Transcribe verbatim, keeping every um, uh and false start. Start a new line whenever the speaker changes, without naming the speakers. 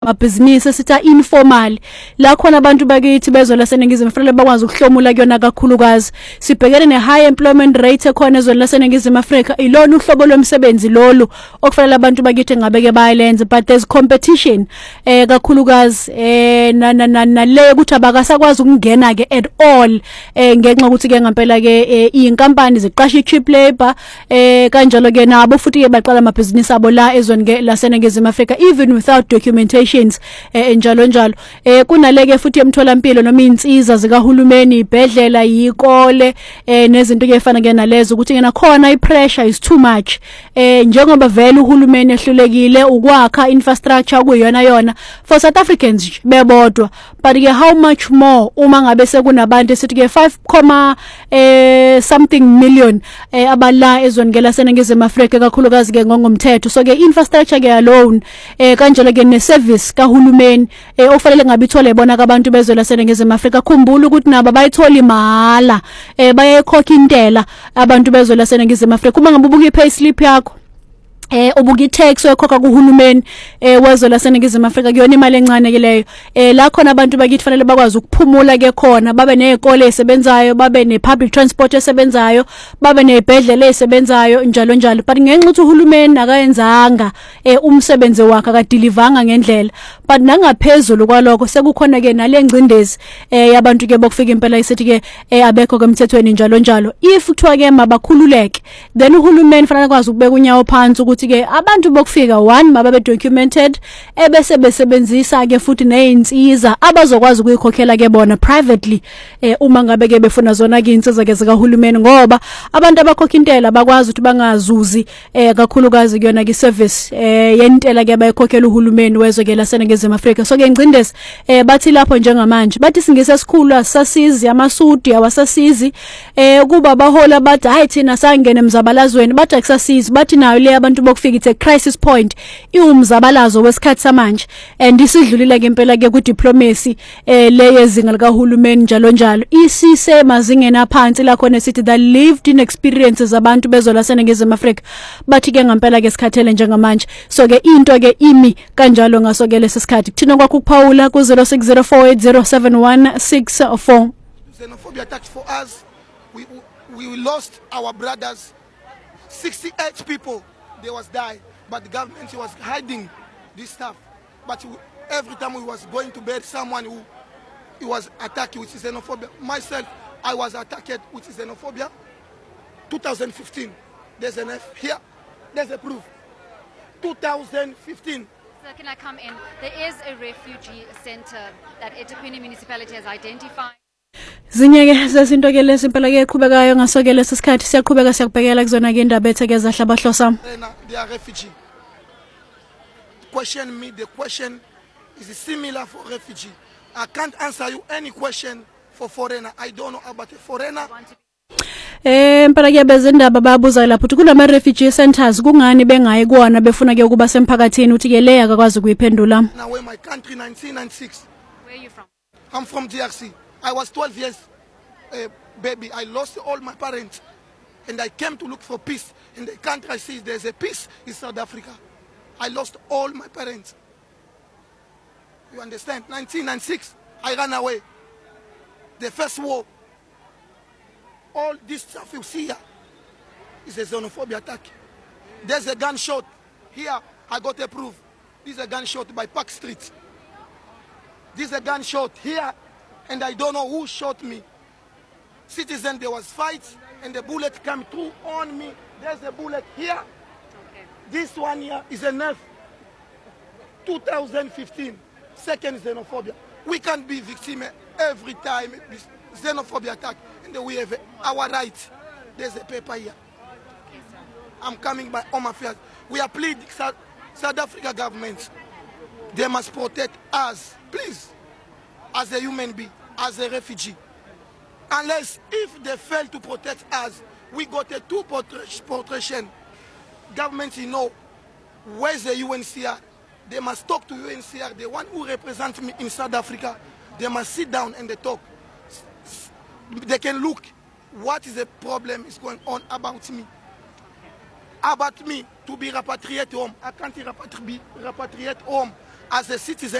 amabhizinisi sitha informal la khona abantu bakithi bezwe laseningizimu Afrika bakwazi ukuhlomula kuyona kakhulukazi sibhekene ne high employment rate ekhona ezwe laseningizimu Afrika ilona uhlobo lomsebenzi lolu okufanele abantu bakithi ngabeke bayilenze but there's competition eh kakhulukazi eh na na nale ukuthi abakasakwazi ukungena ke at all eh ngenxa ukuthi ke ngempela ke inkampani ziqasha cheap labor eh kanjalo ke nabo futhi ke baqala amabhizinisi abo la ezweni ke laseningizimu Afrika even without documentation eh njalo njalo eh kunaleke futhi emtholampilo noma insiza zikahulumeni ibhedlela yikole eh nezinto ke efana ke nalezo ukuthi ngena khona ipressure is too much eh njengoba vele uhulumeni ehlulekile ukwakha infrastructure kuyona yona for South Africans bebodwa but ke how much more uma ngabe sekunabantu esithi ke five, eh something million eh abala ezweni ke laseningizimu Afrika kakhulukazi ke ngongomthetho so ke infrastructure ke alone eh kanjalo ke ne service kahulumeni eh ofanele ngabe ithole bona abantu bezwe laseningizimu Afrika khumbula ukuthi nabo bayithola imali eh bayayikhokha intela abantu bezwe laseningizimu Afrika uma ngabe ubuka i pay slip yakho eh ubuka itax ekhokha kuhulumeni eh wezwe laseningizimu Afrika kuyona imali encane ke leyo eh la khona abantu bakithi fanele bakwazi ukuphumula ke khona babe nezikole ezisebenzayo babe ne public transport esebenzayo babe nezibhedlela ezisebenzayo njalo njalo but ngenxa ukuthi uhulumeni akayenzanga eh umsebenzi wakhe akadilivanga ngendlela but nangaphezulu kwaloko sekukhona ke nalengcindezi eh yabantu ke bokufika impela isithi ke eh abekho kwemthethweni njalo njalo if kuthiwa ke mabakhululeke then uhulumeni fanele akwazi ukubeka unyawo phansi ukuthi ke abantu bokufika one mababe documented ebese besebenzisa ke futhi nezinsiza abazokwazi ukuyikhokhela ke bona privately eh uma ngabe ke befuna zona ke insiza ke zikahulumeni ngoba abantu abakhokha intela bakwazi ukuthi bangazuzi eh kakhulukazi kuyona ke service eh yentela ke bayikhokhela uhulumeni wezwe ke laseningizimu Afrika so ke ngcindezi eh bathi lapho njengamanje bathi singise esikhulu asasizi amasudi awasasizi eh kuba bahola bathi hayi thina sangene emzabalazweni bathi akusasizi bathi nayo le abantu bokufika ithe crisis point iwumzabalazo wesikhathi samanje and isidlulile ke impela ke ku diplomacy eh leyezinga likahulumeni njalo njalo isise mazingena aphansi la khona sithi the lived in experiences abantu bezwe laseningizimu Afrika bathi ke ngempela ke sikhathele njengamanje so ke into ke imi kanjalo ngaso ke lesikhathi kuthina kwakho kuPaula ku zero six zero four eight zero seven one six four.
Xenophobia attacks for us we we lost our brothers sixty-eight people they was died but the government was hiding this stuff but we, every time we was going to bury someone who he was attacked with xenophobia myself I was attacked with xenophobia two thousand fifteen there's an F here there's a proof two thousand fifteen.
So can I come in? There is a refugee center that eThekwini municipality has identified.
Zinyeke zezinto ke lesimpela ke eqhubekayo ngasoke lesikhathi siyaqhubeka siyakubhekela kuzona ke indaba etheke zahlaba hlosa.
They are refugee. Question me the question is similar for refugee. I can't answer you any question for foreigner. I don't know about a foreigner.
Eh impela ke bezindaba bayabuza lapho ukuthi kunama refugee centers kungani bengayi kuona befuna ke ukuba semphakathini uthi ke le akakwazi ukuyiphendula.
Now where my country nineteen ninety-six.
Where are you from?
I'm from D R C. I was twelve years uh, baby. I lost all my parents and I came to look for peace in the country. I see there's a peace in South Africa. I lost all my parents. You understand? nineteen ninety-six, I ran away. The first war. All this stuff you see here is a xenophobia attack. There's a gunshot. Here, I got a proof. This is a gunshot by Park Street. This is a gunshot here, and I don't know who shot me. Citizen, there was fights, and the bullet came through on me. There's a bullet here. Okay. This one here is a knife. two thousand fifteen, second xenophobia. We can be victim every time this xenophobia attack, and we have our rights. There's a paper here. I'm coming by Home Affairs. We are pleading South, South Africa government. They must protect us, please, as a human being, as a refugee. Unless if they fail to protect us, we got a two portration. Government, you know, where's the U N C R? They must talk to U N C R, the one who represents me in South Africa. They must sit down and they talk. They can look what is the problem is going on about me. About me to be repatriated home. I can't be repatriated home. as a citizen